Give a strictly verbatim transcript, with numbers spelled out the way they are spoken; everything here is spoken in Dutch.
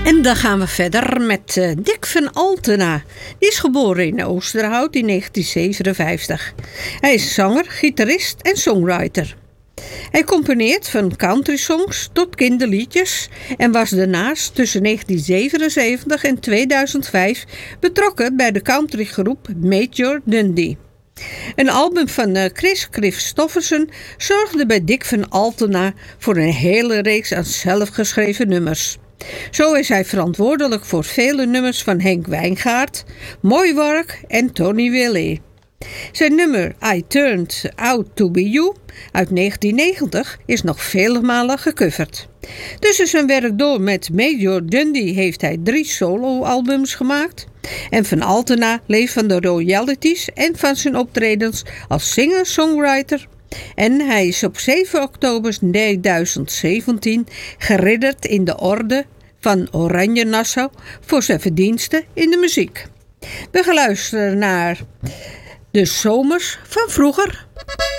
En dan gaan we verder met uh, Dick van Altena. Die is geboren in Oosterhout in negentien zevenenvijftig. Hij is zanger, gitarist en songwriter. Hij componeert van country songs tot kinderliedjes en was daarnaast tussen negentien zevenenzeventig en tweeduizend vijf betrokken bij de countrygroep Major Dundee. Een album van uh, Chris Christofferson zorgde bij Dick van Altena voor een hele reeks aan zelfgeschreven nummers. Zo is hij verantwoordelijk voor vele nummers van Henk Wijngaard, Mooi Work en Tony Willie. Zijn nummer I Turned Out To Be You uit negentien negentig is nog vele malen gecoverd. Tussen zijn werk door met Major Dundee heeft hij drie solo-albums gemaakt. En Van Altena leeft van de royalties en van zijn optredens als singer-songwriter. En hij is op zeven oktober tweeduizend zeventien geridderd in de orde van Oranje Nassau voor zijn verdiensten in de muziek. We gaan luisteren naar De Zomers van Vroeger.